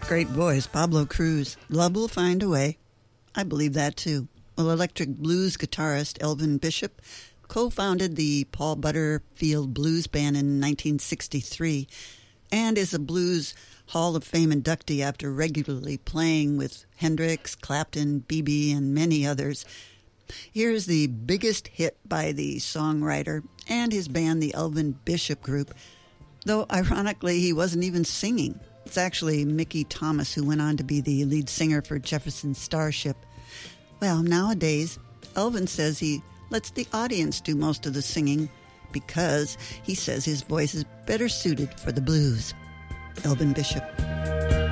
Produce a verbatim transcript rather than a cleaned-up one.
Great voice, Pablo Cruz. Love will find a way. I believe that too. Well, electric blues guitarist Elvin Bishop co-founded the Paul Butterfield Blues Band in nineteen sixty-three and is a Blues Hall of Fame inductee after regularly playing with Hendrix, Clapton, B B, and many others. Here's the biggest hit by the songwriter and his band, the Elvin Bishop Group, though ironically he wasn't even singing. It's actually Mickey Thomas who went on to be the lead singer for Jefferson Starship. Well, nowadays, Elvin says he lets the audience do most of the singing because he says his voice is better suited for the blues. Elvin Bishop.